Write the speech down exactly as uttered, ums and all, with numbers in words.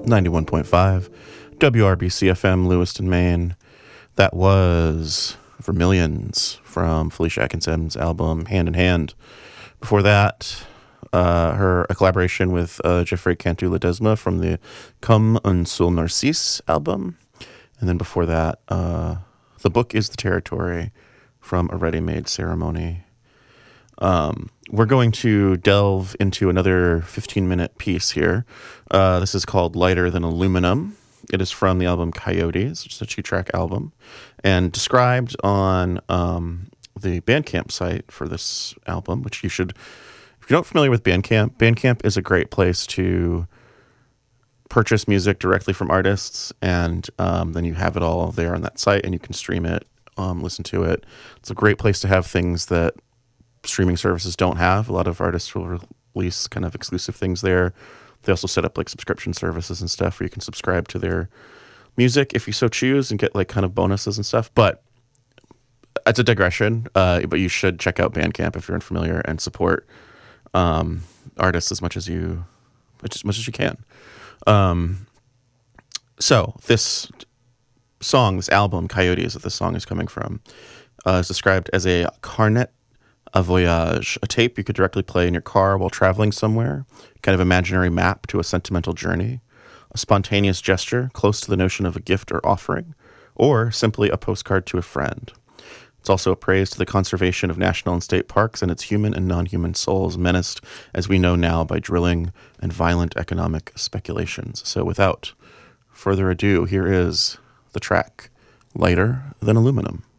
ninety-one point five W R B C F M, Lewiston, Maine. That was Vermillions from Felicia Atkinson's album Hand in Hand. Before that, uh, her a collaboration with uh, Geoffrey Cantu Ledesma from the Comme un seul Narcisse album. And then before that, uh, The Book is the Territory from A Ready-Made Ceremony. Um, we're going to delve into another fifteen-minute piece here. Uh, this is called Lighter Than Aluminum. It is from the album Coyotes, which is a two-track album, and described on um, the Bandcamp site for this album, which you should, if you're not familiar with Bandcamp, Bandcamp is a great place to purchase music directly from artists, and um, then you have it all there on that site, and you can stream it, um, listen to it. It's a great place to have things that streaming services don't have. A lot of artists will release kind of exclusive things there. They also set up like subscription services and stuff where you can subscribe to their music if you so choose and get like kind of bonuses and stuff. But it's a digression. Uh, but you should check out Bandcamp if you're unfamiliar and support um, artists as much as you, as much as you can. Um, so this song, this album, Coyotes, that this song is coming from, uh, is described as a carnet a voyage, a tape you could directly play in your car while traveling somewhere, kind of imaginary map to a sentimental journey, a spontaneous gesture close to the notion of a gift or offering, or simply a postcard to a friend. It's also a praise to the conservation of national and state parks and its human and non-human souls menaced, as we know now, by drilling and violent economic speculations. So without further ado, here is the track, Lighter Than Aluminum.